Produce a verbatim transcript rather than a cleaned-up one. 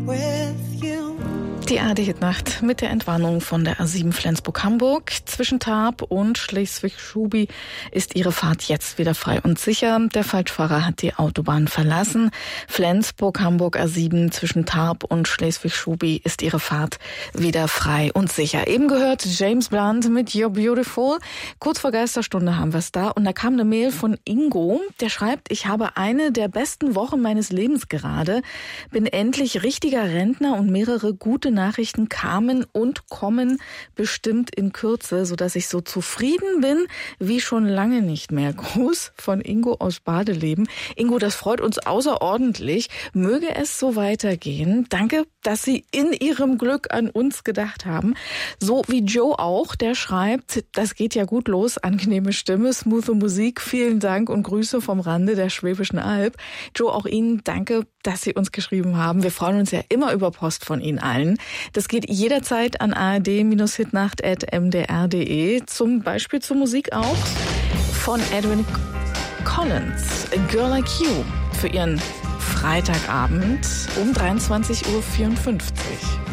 with you. Die A D-Hitnacht mit der Entwarnung von der A sieben Flensburg-Hamburg. Zwischen Tarp und Schleswig-Schubi ist ihre Fahrt jetzt wieder frei und sicher. Der Falschfahrer hat die Autobahn verlassen. Flensburg-Hamburg A sieben zwischen Tarp und Schleswig-Schubi ist ihre Fahrt wieder frei und sicher. Eben gehört James Blunt mit You're Beautiful. Kurz vor Geisterstunde haben wir es da. Und da kam eine Mail von Ingo, der schreibt: Ich habe eine der besten Wochen meines Lebens gerade. Bin endlich richtiger Rentner und mehrere gute Nachrichten kamen und kommen bestimmt in Kürze, sodass ich so zufrieden bin wie schon lange nicht mehr. Gruß von Ingo aus Badeleben. Ingo, das freut uns außerordentlich. Möge es so weitergehen. Danke, dass Sie in Ihrem Glück an uns gedacht haben. So wie Joe auch, der schreibt: Das geht ja gut los. Angenehme Stimme, smoothe Musik. Vielen Dank und Grüße vom Rande der Schwäbischen Alb. Joe, auch Ihnen danke, dass Sie uns geschrieben haben. Wir freuen uns ja immer über Post von Ihnen allen. Das geht jederzeit an a r d hitnacht at m d r punkt d e. Zum Beispiel zur Musik auch von Edwin Collins, A Girl Like You, für Ihren Freitagabend um dreiundzwanzig Uhr vierundfünfzig.